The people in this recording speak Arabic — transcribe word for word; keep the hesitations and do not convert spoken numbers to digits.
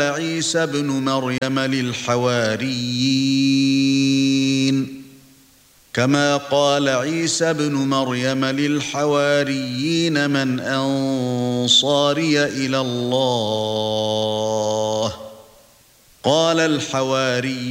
عيسى ابن مريم للحواريين كما قال عيسى ابن مريم للحواريين من أنصاري إلى الله قال الحواريون